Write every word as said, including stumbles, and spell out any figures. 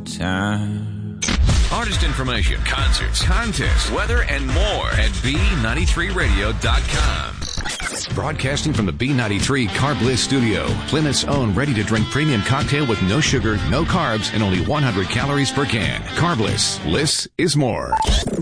time. Artist information, concerts, contests, weather, and more at B ninety-three radio dot com. Broadcasting from the B ninety-three Carb Bliss studio, Plymouth's own ready-to-drink premium cocktail with no sugar, no carbs, and only one hundred calories per can. Carb Bliss. Bliss is more.